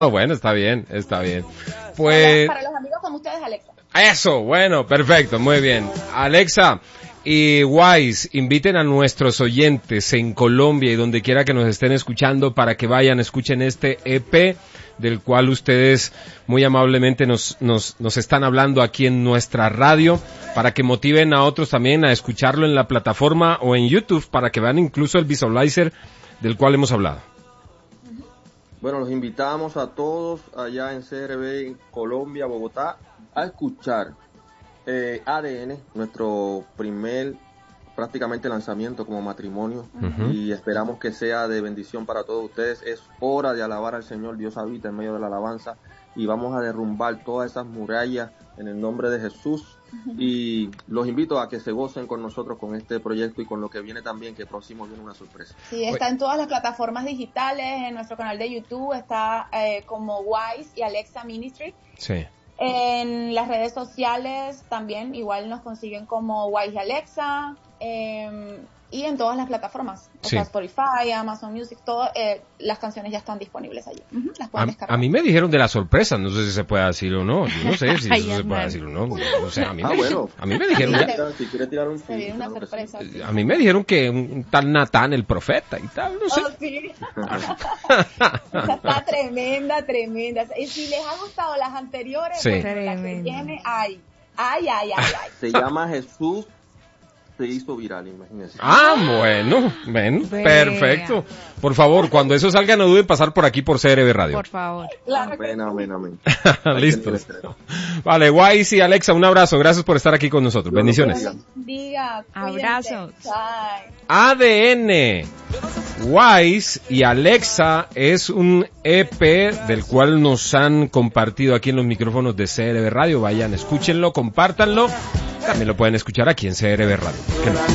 Bueno, está bien. Pues... Para los amigos como ustedes, Alexa. Eso, bueno, perfecto, muy bien. Alexa y Wise, inviten a nuestros oyentes en Colombia y donde quiera que nos estén escuchando para que vayan, escuchen este EP del cual ustedes muy amablemente nos están hablando aquí en nuestra radio, para que motiven a otros también a escucharlo en la plataforma o en YouTube, para que vean incluso el visualizer del cual hemos hablado. Bueno, los invitamos a todos allá en CRB, en Colombia, Bogotá, a escuchar ADN, nuestro primer prácticamente lanzamiento como matrimonio, y esperamos que sea de bendición para todos ustedes. Es hora de alabar al Señor. Dios habita en medio de la alabanza y vamos a derrumbar todas esas murallas en el nombre de Jesús. Y los invito a que se gocen con nosotros con este proyecto y con lo que viene también, que próximo viene una sorpresa. Sí, está en todas las plataformas digitales, en nuestro canal de YouTube está como Wise y Alexa Ministry. Sí. En las redes sociales también igual nos consiguen como Wise y Alexa, y en todas las plataformas, o sea, Spotify, Amazon Music, todo, las canciones ya están disponibles allí. Las pueden descargar. A mí me dijeron de la sorpresa, no sé si se puede decir o no, yo no sé si eso se puede decir o no, o sea, a mí me dijeron si quiere tirar un una sorpresa. Sí. A mí me dijeron que un tal Natán el profeta y tal, no sé. Oh, sí. Esa está tremenda. Y si les ha gustado las anteriores, pues la que viene, ay. Se llama Jesús se hizo viral, imagínense. Bueno, perfecto. Por favor, cuando eso salga no duden pasar por aquí por CRB Radio. Por favor. Amén. Listo. Vale, Wise y Alexa, un abrazo. Gracias por estar aquí con nosotros. Bendiciones. Abrazos. ADN. Wise y Alexa es un EP del cual nos han compartido aquí en los micrófonos de CRB Radio. Vayan, escúchenlo, compártanlo. También lo pueden escuchar aquí en CRB Radio.